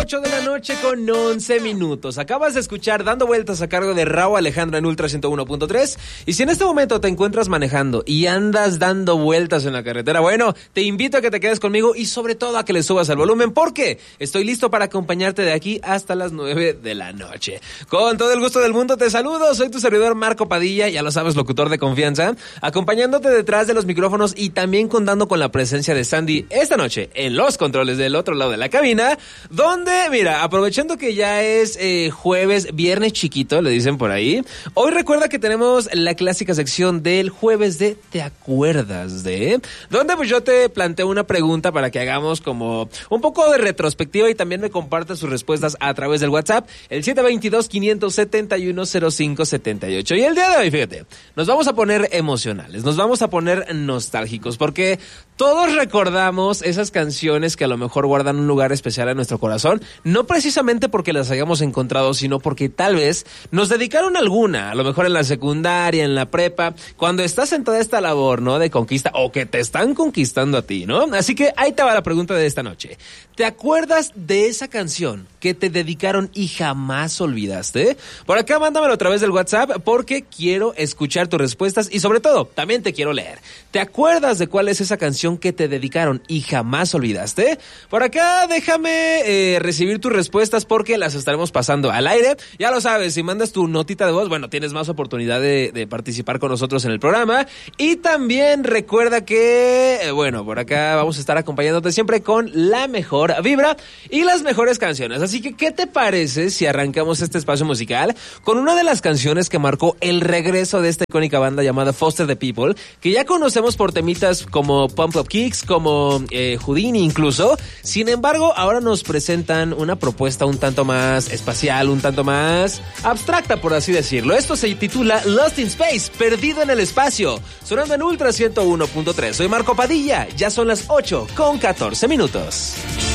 8 de la noche con 11 minutos. Acabas de escuchar Dando Vueltas a cargo de Rauw Alejandro en Ultra 101.3. Y si en este momento te encuentras manejando y andas dando vueltas en la carretera, bueno, te invito a que te quedes conmigo y sobre todo a que le subas al volumen porque estoy listo para acompañarte de aquí hasta las 9 de la noche. Con todo el gusto del mundo te saludo, soy tu servidor Marco Padilla, ya lo sabes, locutor de confianza, acompañándote detrás de los micrófonos y también contando con la presencia de Sandy esta noche en los controles del otro lado de la cabina, donde, mira, aprovechando que ya es jueves, viernes chiquito, le dicen por ahí, hoy recuerda que tenemos la clásica sección del jueves de ¿Te acuerdas de? Donde pues yo te planteo una pregunta para que hagamos como un poco de retrospectiva y también me compartas sus respuestas a través del WhatsApp, el 722-571-0578. Y el día de hoy, fíjate, nos vamos a poner emocionales, nos vamos a poner nostálgicos, porque todos recordamos esas canciones que a lo mejor guardan un lugar especial en nuestro corazón, no precisamente porque las hayamos encontrado, sino porque tal vez nos dedicaron alguna, a lo mejor en la secundaria, en la prepa, cuando estás en toda esta labor, ¿no?, de conquista, o que te están conquistando a ti, ¿no? Así que ahí te va la pregunta de esta noche. ¿Te acuerdas de esa canción que te dedicaron y jamás olvidaste? Por acá mándamelo a través del WhatsApp porque quiero escuchar tus respuestas y sobre todo, también te quiero leer. ¿Te acuerdas de cuál es esa canción que te dedicaron y jamás olvidaste? Por acá déjame recibir tus respuestas porque las estaremos pasando al aire. Ya lo sabes, si mandas tu notita de voz, bueno, tienes más oportunidad de participar con nosotros en el programa. Y también recuerda que, bueno, por acá vamos a estar acompañándote siempre con la mejor vibra y las mejores canciones. Así que, ¿qué te parece si arrancamos este espacio musical con una de las canciones que marcó el regreso de esta icónica banda llamada Foster the People, que ya conocemos por temitas como Pump Up Kicks, como Houdini incluso? Sin embargo, ahora nos presentan una propuesta un tanto más espacial, un tanto más abstracta, por así decirlo. Esto se titula Lost in Space, Perdido en el Espacio, sonando en Ultra 101.3. Soy Marco Padilla, ya son las 8:14 minutos.